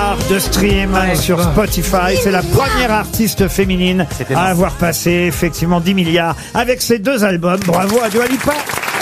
milliards de streams sur Spotify. C'est la première artiste féminine à avoir passé effectivement 10 milliards avec ses 2 albums. Bravo à Dua Lipa.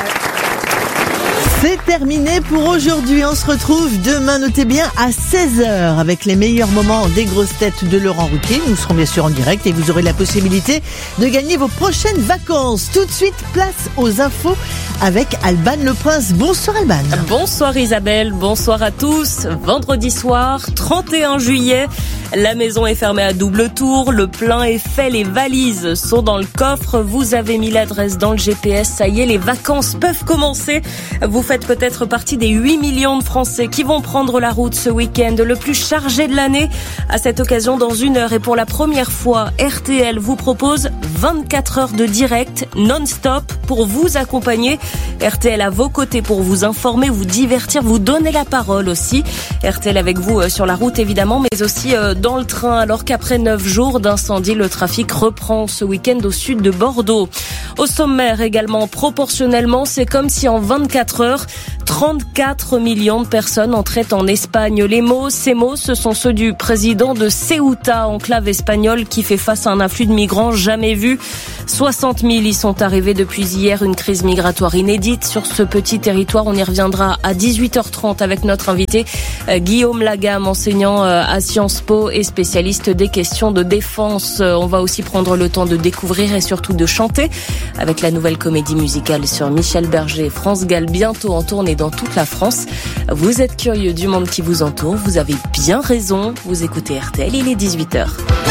C'est terminé pour aujourd'hui. On se retrouve demain, notez bien, à 16h avec les meilleurs moments des grosses têtes de Laurent Ruquier. Nous serons bien sûr en direct et vous aurez la possibilité de gagner vos prochaines vacances. Tout de suite, place aux infos avec Alban Le Prince. Bonsoir Alban. Bonsoir Isabelle, bonsoir à tous. Vendredi soir, 31 juillet. La maison est fermée à double tour, le plein est fait, les valises sont dans le coffre, vous avez mis l'adresse dans le GPS, ça y est, les vacances peuvent commencer. Vous faites peut-être partie des 8 millions de Français qui vont prendre la route ce week-end, le plus chargé de l'année. À cette occasion, dans 1 heure et pour la première fois, RTL vous propose 24 heures de direct non-stop pour vous accompagner. RTL à vos côtés pour vous informer, vous divertir, vous donner la parole aussi. RTL avec vous sur la route évidemment, mais aussi dans le train, alors qu'après 9 jours d'incendie, le trafic reprend ce week-end au sud de Bordeaux. Au sommaire également, proportionnellement, c'est comme si en 24 heures, 34 millions de personnes entraient en Espagne. Ces mots, ce sont ceux du président de Ceuta, enclave espagnole qui fait face à un afflux de migrants jamais vu. 60 000 y sont arrivés depuis hier, une crise migratoire inédite sur ce petit territoire. On y reviendra à 18h30 avec notre invité Guillaume Lagame, enseignant à Sciences Po et spécialiste des questions de défense. On va aussi prendre le temps de découvrir et surtout de chanter avec la nouvelle comédie musicale sur Michel Berger et France Gall, bientôt en tournée dans toute la France. Vous êtes curieux du monde qui vous entoure, vous avez bien raison, vous écoutez RTL, il est 18h.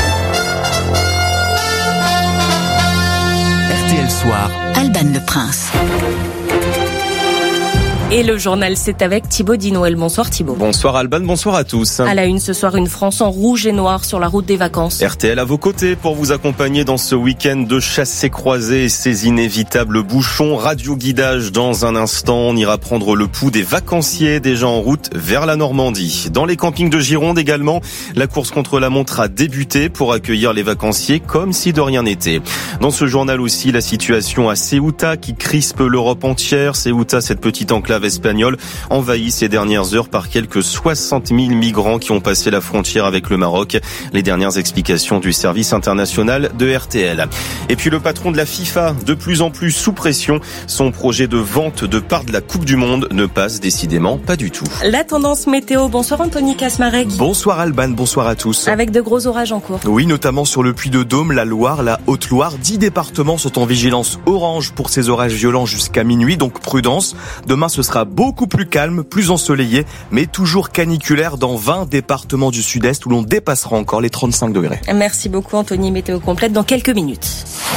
RTL Soir, Alban Le Prince. Et le journal, c'est avec Thibaut Dinoël. Bonsoir Thibaut. Bonsoir Alban, bonsoir à tous. À la une ce soir, une France en rouge et noir sur la route des vacances. RTL à vos côtés pour vous accompagner dans ce week-end de chassés-croisés et ses inévitables bouchons. Radio-guidage dans un instant. On ira prendre le pouls des vacanciers déjà en route vers la Normandie. Dans les campings de Gironde également, la course contre la montre a débuté pour accueillir les vacanciers comme si de rien n'était. Dans ce journal aussi, la situation à Ceuta qui crispe l'Europe entière. Ceuta, cette petite enclave espagnole, envahie ces dernières heures par quelques 60 000 migrants qui ont passé la frontière avec le Maroc. Les dernières explications du service international de RTL. Et puis le patron de la FIFA, de plus en plus sous pression, son projet de vente de parts de la Coupe du Monde ne passe décidément pas du tout. La tendance météo, bonsoir Anthony Kasmarek. Bonsoir Alban, bonsoir à tous. Avec de gros orages en cours. Oui, notamment sur le Puy-de-Dôme, la Loire, la Haute-Loire. 10 départements sont en vigilance orange pour ces orages violents jusqu'à minuit, donc prudence. Demain, ce sera beaucoup plus calme, plus ensoleillé, mais toujours caniculaire dans 20 départements du sud-est où l'on dépassera encore les 35 degrés. Merci beaucoup Anthony, météo complète dans quelques minutes.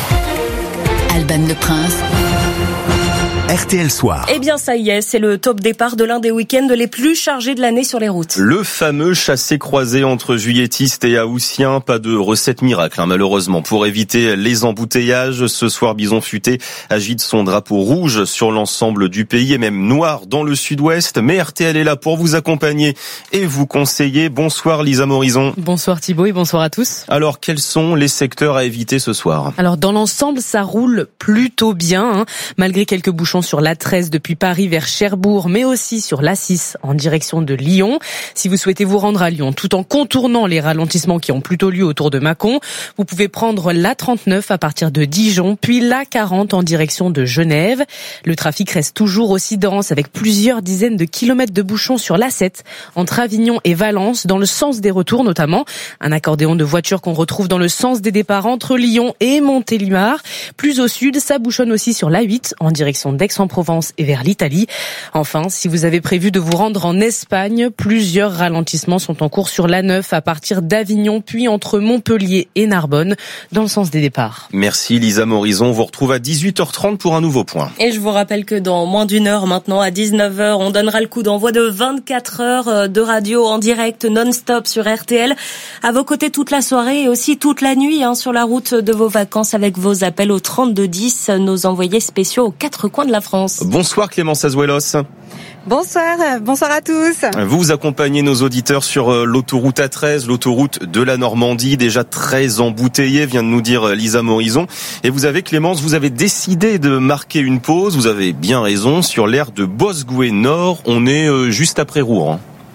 Alban Le Prince. RTL Soir. Eh bien ça y est, c'est le top départ de l'un des week-ends les plus chargés de l'année sur les routes. Le fameux chassé-croisé entre juilletistes et haussiens. Pas de recette miracle, malheureusement. Pour éviter les embouteillages, ce soir Bison Futé agite son drapeau rouge sur l'ensemble du pays et même noir dans le sud-ouest. Mais RTL est là pour vous accompagner et vous conseiller. Bonsoir Lisa Morison. Bonsoir Thibaut et bonsoir à tous. Alors quels sont les secteurs à éviter ce soir ? Alors dans l'ensemble, ça roule plutôt bien, malgré quelques bouchons sur l'A13 depuis Paris vers Cherbourg, mais aussi sur l'A6 en direction de Lyon. Si vous souhaitez vous rendre à Lyon, tout en contournant les ralentissements qui ont plutôt lieu autour de Mâcon, vous pouvez prendre l'A39 à partir de Dijon, puis l'A40 en direction de Genève. Le trafic reste toujours aussi dense avec plusieurs dizaines de kilomètres de bouchons sur l'A7 entre Avignon et Valence, dans le sens des retours notamment. Un accordéon de voitures qu'on retrouve dans le sens des départs entre Lyon et Montélimar. Plus au sud, ça bouchonne aussi sur l'A8 en direction d'Aix-en-Provence et vers l'Italie. Enfin, si vous avez prévu de vous rendre en Espagne, plusieurs ralentissements sont en cours sur l'A9 à partir d'Avignon, puis entre Montpellier et Narbonne, dans le sens des départs. Merci Lisa Morison, on vous retrouve à 18h30 pour un nouveau point. Et je vous rappelle que dans moins d'une heure maintenant, à 19h, on donnera le coup d'envoi de 24 heures de radio en direct non-stop sur RTL. À vos côtés toute la soirée et aussi toute la nuit sur la route de vos vacances avec vos appels au 3210, nos envoyés spéciaux aux 4 coins de la France. Bonsoir Clémence Azuelos. Bonsoir à tous. Vous accompagnez nos auditeurs sur l'autoroute A13, l'autoroute de la Normandie, déjà très embouteillée, vient de nous dire Lisa Morison. Et vous avez, Clémence, vous avez décidé de marquer une pause, vous avez bien raison, sur l'aire de Bosgouet Nord, on est juste après Rouen.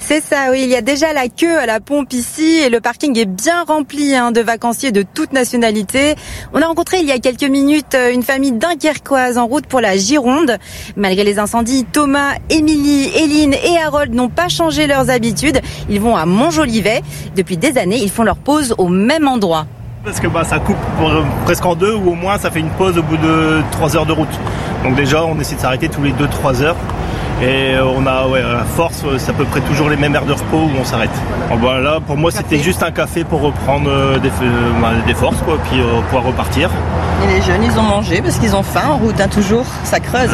C'est ça, oui. Il y a déjà la queue à la pompe ici et le parking est bien rempli de vacanciers de toute nationalité. On a rencontré il y a quelques minutes une famille dunkerquoise en route pour la Gironde. Malgré les incendies, Thomas, Émilie, Éline et Harold n'ont pas changé leurs habitudes. Ils vont à Montjolivet. Depuis des années, ils font leur pause au même endroit. Parce que ça coupe presque en deux ou au moins ça fait une pause au bout de 3 heures de route. Donc déjà on essaie de s'arrêter tous les 2-3 heures. Et on a à force, c'est à peu près toujours les mêmes heures de repos où on s'arrête. Là, pour moi, c'était juste un café pour reprendre des forces, puis pouvoir repartir. Et les jeunes, ils ont mangé parce qu'ils ont faim en route, toujours. Ça creuse.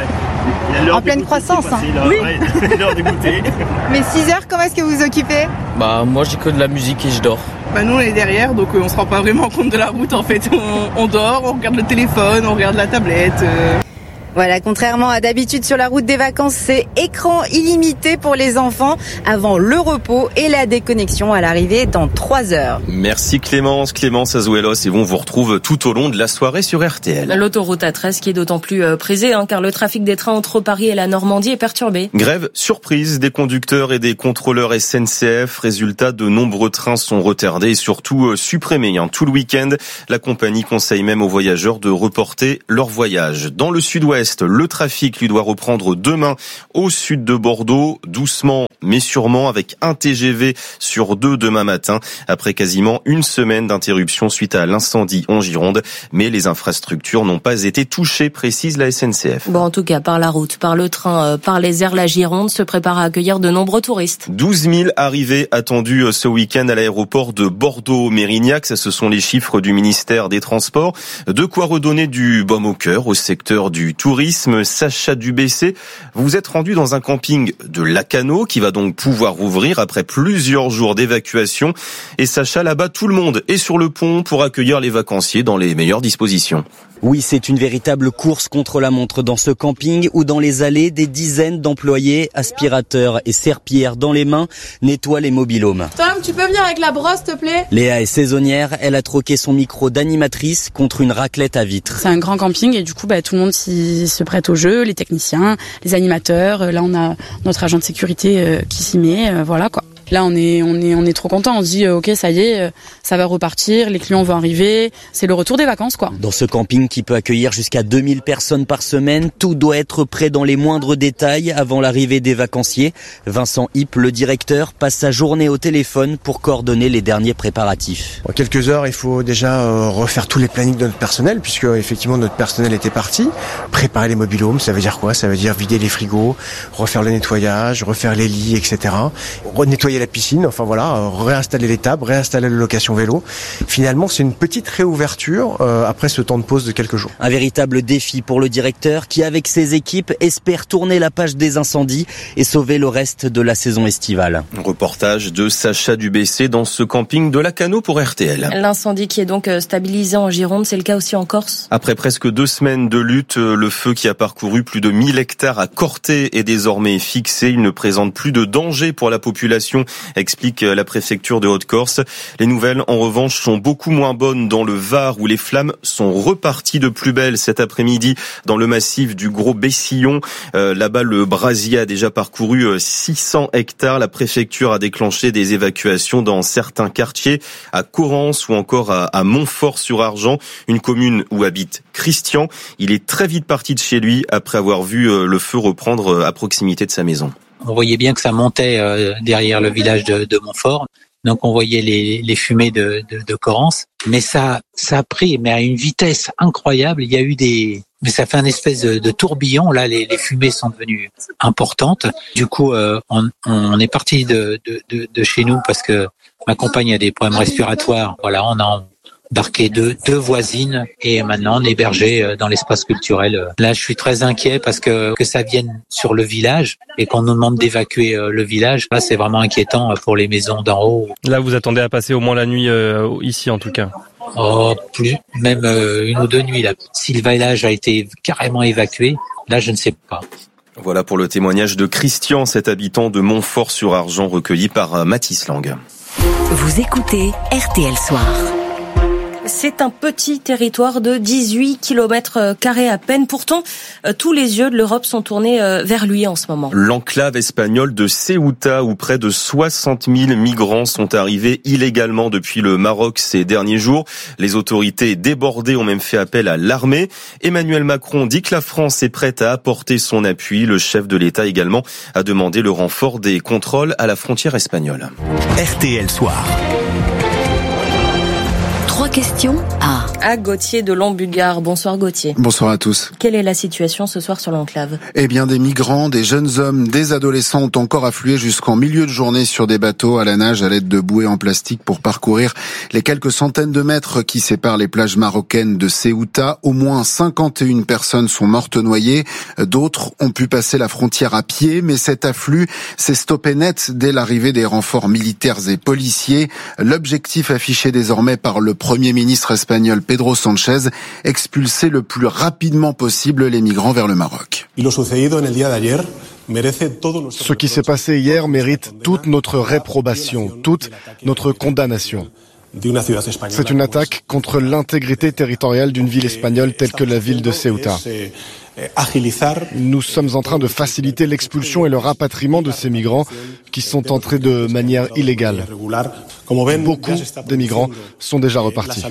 En pleine croissance. Oui, l'heure de goûter. Mais 6 heures, comment est-ce que vous vous occupez ? Moi, j'écoute de la musique et je dors. Nous, on est derrière, donc on se rend pas vraiment compte de la route, en fait. On dort, on regarde le téléphone, on regarde la tablette. Voilà, contrairement à d'habitude sur la route des vacances, c'est écran illimité pour les enfants avant le repos et la déconnexion à l'arrivée dans 3 heures. Merci Clémence Azuelos et on vous retrouve tout au long de la soirée sur RTL. L'autoroute A13 qui est d'autant plus prisée car le trafic des trains entre Paris et la Normandie est perturbé. Grève surprise des conducteurs et des contrôleurs SNCF. Résultat, de nombreux trains sont retardés et surtout supprimés tout le week-end. La compagnie conseille même aux voyageurs de reporter leur voyage. Dans le sud-ouest, le trafic lui doit reprendre demain au sud de Bordeaux, doucement mais sûrement, avec un TGV sur 2 demain matin, après quasiment une semaine d'interruption suite à l'incendie en Gironde. Mais les infrastructures n'ont pas été touchées, précise la SNCF. En tout cas, par la route, par le train, par les airs, la Gironde se prépare à accueillir de nombreux touristes. 12 000 arrivées attendues ce week-end à l'aéroport de Bordeaux-Mérignac. Ce sont les chiffres du ministère des Transports. De quoi redonner du baume au cœur au secteur du tourisme. Sacha Dubessé, vous êtes rendu dans un camping de Lacanau qui va donc pouvoir rouvrir après plusieurs jours d'évacuation. Et Sacha, là-bas, tout le monde est sur le pont pour accueillir les vacanciers dans les meilleures dispositions. Oui, c'est une véritable course contre la montre dans ce camping où dans les allées, des dizaines d'employés, aspirateurs et serpillères dans les mains, nettoient les mobil-homes. Tom, tu peux venir avec la brosse, s'il te plaît ? Léa est saisonnière, elle a troqué son micro d'animatrice contre une raclette à vitres. C'est un grand camping et du coup, tout le monde se prête au jeu, les techniciens, les animateurs. Là, on a notre agent de sécurité qui s'y met, voilà quoi. Là, on est trop content. On se dit, ok, ça y est, ça va repartir, les clients vont arriver. C'est le retour des vacances, quoi. Dans ce camping qui peut accueillir jusqu'à 2000 personnes par semaine, tout doit être prêt dans les moindres détails avant l'arrivée des vacanciers. Vincent Hipp, le directeur, passe sa journée au téléphone pour coordonner les derniers préparatifs. En quelques heures, il faut déjà refaire tous les plannings de notre personnel, puisque effectivement notre personnel était parti. Préparer les mobil-homes, ça veut dire quoi ? Ça veut dire vider les frigos, refaire le nettoyage, refaire les lits, etc. Nettoyer la piscine, réinstaller les tables, réinstaller la location vélo. Finalement, c'est une petite réouverture après ce temps de pause de quelques jours. Un véritable défi pour le directeur qui, avec ses équipes, espère tourner la page des incendies et sauver le reste de la saison estivale. Reportage de Sacha Dubessé dans ce camping de Lacanau pour RTL. L'incendie qui est donc stabilisé en Gironde, c'est le cas aussi en Corse. Après presque 2 semaines de lutte, le feu qui a parcouru plus de 1000 hectares à Corté est désormais fixé. Il ne présente plus de danger pour la population, explique la préfecture de Haute-Corse. Les nouvelles, en revanche, sont beaucoup moins bonnes dans le Var où les flammes sont reparties de plus belle cet après-midi dans le massif du Gros Bessillon. Là-bas, le brasier a déjà parcouru 600 hectares. La préfecture a déclenché des évacuations dans certains quartiers, à Corrence ou encore à Montfort-sur-Argent, une commune où habite Christian. Il est très vite parti de chez lui après avoir vu le feu reprendre à proximité de sa maison. On voyait bien que ça montait derrière le village de Montfort. Donc on voyait les fumées de Corrence. Mais ça a pris à une vitesse incroyable. Il y a eu mais ça fait un espèce de tourbillon. Là, les fumées sont devenues importantes. Du coup, on est parti de chez nous parce que ma compagne a des problèmes respiratoires. Voilà, on a embarqué deux voisines et maintenant on est hébergé dans l'espace culturel. Là, je suis très inquiet parce que ça vienne sur le village et qu'on nous demande d'évacuer le village. Là, c'est vraiment inquiétant pour les maisons d'en haut. Là, vous attendez à passer au moins la nuit ici, en tout cas. Oh, plus, même 1 ou 2 nuits là. Si le village a été carrément évacué, là, je ne sais pas. Voilà pour le témoignage de Christian, cet habitant de Montfort-sur-Argent recueilli par Mathis Lang. Vous écoutez RTL Soir. c'est un petit territoire de 18 km² à peine. Pourtant, tous les yeux de l'Europe sont tournés vers lui en ce moment. L'enclave espagnole de Ceuta, où près de 60 000 migrants sont arrivés illégalement depuis le Maroc ces derniers jours. Les autorités débordées ont même fait appel à l'armée. Emmanuel Macron dit que la France est prête à apporter son appui. Le chef de l'État également a demandé le renfort des contrôles à la frontière espagnole. RTL Soir. 3 questions à Gauthier de Lambulgare. Bonsoir Gauthier. Bonsoir à tous. Quelle est la situation ce soir sur l'enclave ? Eh bien, des migrants, des jeunes hommes, des adolescents ont encore afflué jusqu'en milieu de journée sur des bateaux à la nage à l'aide de bouées en plastique pour parcourir les quelques centaines de mètres qui séparent les plages marocaines de Ceuta. Au moins 51 personnes sont mortes noyées. D'autres ont pu passer la frontière à pied, mais cet afflux s'est stoppé net dès l'arrivée des renforts militaires et policiers. L'objectif affiché désormais par le Premier ministre espagnol Pedro Sánchez, expulser le plus rapidement possible les migrants vers le Maroc. Ce qui s'est passé hier mérite toute notre réprobation, toute notre condamnation. C'est une attaque contre l'intégrité territoriale d'une ville espagnole telle que la ville de Ceuta. Nous sommes en train de faciliter l'expulsion et le rapatriement de ces migrants qui sont entrés de manière illégale. Beaucoup des migrants sont déjà repartis.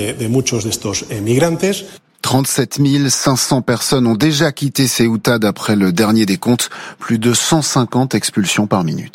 37 500 personnes ont déjà quitté Ceuta d'après le dernier décompte, plus de 150 expulsions par minute.